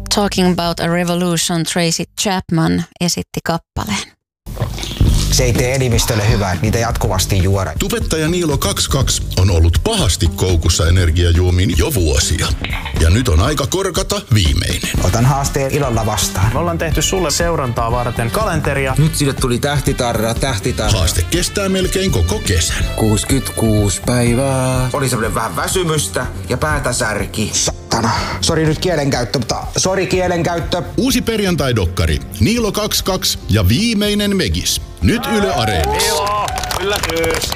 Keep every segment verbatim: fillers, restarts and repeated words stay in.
Talking About a Revolution, Tracy Chapman esitti kappaleen. Se ei tee elimistölle hyvää, niitä jatkuvasti juoda. Tubettaja Niilo kaksikymmentäkaksi on ollut pahasti koukussa energiajuomiin jo vuosia. Ja nyt on aika korkata viimeinen. Otan haasteen ilolla vastaan. Me ollaan tehty sulle seurantaa varten kalenteria. Nyt sille tuli tähtitarra, tähtitarra. Haaste kestää melkein koko kesän. kuusikymmentäkuusi päivää. Oli semmoinen vähän väsymystä ja päätä särki. Saatana. Sori nyt kielenkäyttö, mutta sori kielenkäyttö. Uusi perjantai-dokkari Niilo kaksikymmentäkaksi ja viimeinen Megis. Nyt Yle Areenassa. Joo, yllätys.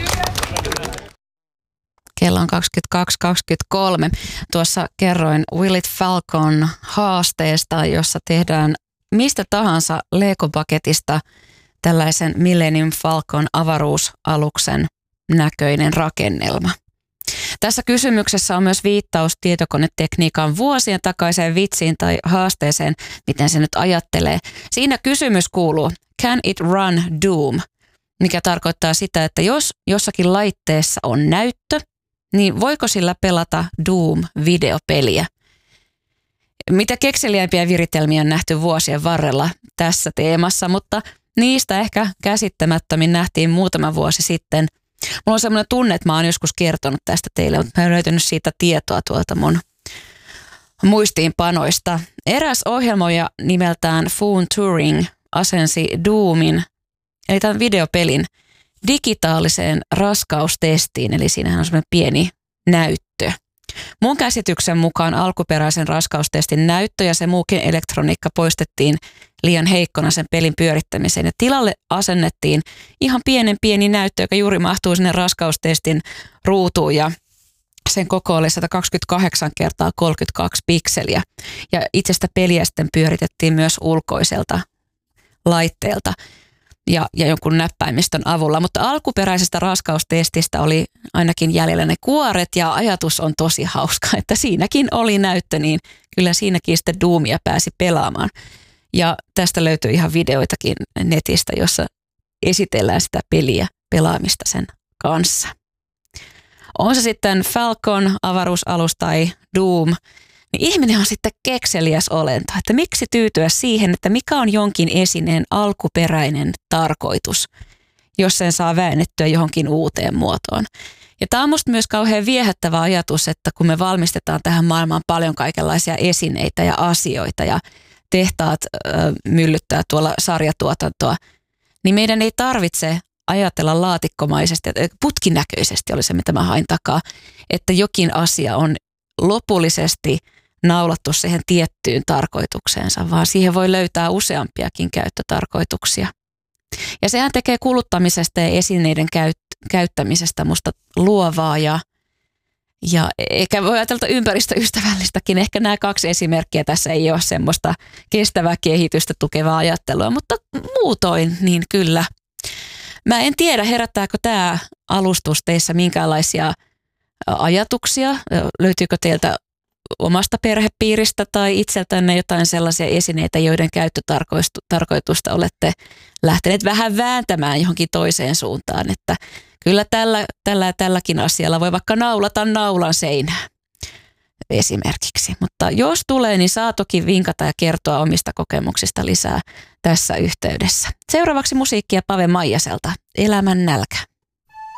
Kello on kaksikymmentäkaksi kaksikymmentäkolme. Tuossa kerroin Will It Falcon haasteesta, jossa tehdään mistä tahansa Lego-paketista tällaisen Millennium Falcon avaruusaluksen näköinen rakennelma. Tässä kysymyksessä on myös viittaus tietokonetekniikan vuosien takaiseen vitsiin tai haasteeseen, miten se nyt ajattelee. Siinä kysymys kuuluu, can it run Doom? Mikä tarkoittaa sitä, että jos jossakin laitteessa on näyttö, niin voiko sillä pelata Doom-videopeliä? Mitä kekseliäimpiä viritelmiä on nähty vuosien varrella tässä teemassa, mutta niistä ehkä käsittämättömin nähtiin muutama vuosi sitten. Mulla on semmoinen tunne, että mä oon joskus kertonut tästä teille, mutta mä oon löytänyt siitä tietoa tuolta mun muistiinpanoista. Eräs ohjelmoija nimeltään Foon Turing asensi Doomin, eli tämän videopelin, digitaaliseen raskaustestiin, eli siinähän on semmoinen pieni näyttö. Mun käsityksen mukaan alkuperäisen raskaustestin näyttö ja se muukin elektroniikka poistettiin liian heikkona sen pelin pyörittämiseen. Ja tilalle asennettiin ihan pienen pieni näyttö, joka juuri mahtuu sinne raskaustestin ruutuun ja sen koko oli sata kaksikymmentäkahdeksan kertaa kolmekymmentäkaksi pikseliä. Ja itse sitä peliä sitten pyöritettiin myös ulkoiselta laitteelta ja, ja jonkun näppäimistön avulla. Mutta alkuperäisestä raskaustestistä oli ainakin jäljellä ne kuoret ja ajatus on tosi hauska, että siinäkin oli näyttö, niin kyllä siinäkin sitten Doomia pääsi pelaamaan. Ja tästä löytyy ihan videoitakin netistä, jossa esitellään sitä peliä pelaamista sen kanssa. On se sitten Falcon, avaruusalus tai Doom, niin ihminen on sitten kekseliäs olento, että miksi tyytyä siihen, että mikä on jonkin esineen alkuperäinen tarkoitus, jos sen saa väännettyä johonkin uuteen muotoon. Ja tämä on musta myös kauhean viehättävä ajatus, että kun me valmistetaan tähän maailmaan paljon kaikenlaisia esineitä ja asioita ja tehtaat ö, myllyttää tuolla sarjatuotantoa, niin meidän ei tarvitse ajatella laatikkomaisesti, putkinäköisesti oli se, mitä mä hain takaa, että jokin asia on lopullisesti naulattu siihen tiettyyn tarkoitukseensa, vaan siihen voi löytää useampiakin käyttötarkoituksia. Ja sehän tekee kuluttamisesta ja esineiden käyt- käyttämisestä musta luovaa ja, ja eikä voi ajatella ympäristöystävällistäkin. Ehkä nämä kaksi esimerkkiä tässä ei ole semmoista kestävää kehitystä tukevaa ajattelua, mutta muutoin niin kyllä. Mä en tiedä, herättääkö tämä alustus teissä minkäänlaisia ajatuksia. Löytyykö teiltä omasta perhepiiristä tai itseltänne jotain sellaisia esineitä, joiden käyttötarkoitusta olette lähteneet vähän vääntämään johonkin toiseen suuntaan, että kyllä tällä, tällä ja tälläkin asialla voi vaikka naulata naulan seinään esimerkiksi. Mutta jos tulee, niin saa toki vinkata ja kertoa omista kokemuksista lisää tässä yhteydessä. Seuraavaksi musiikkia Pave Maijaselta, Elämän nälkä.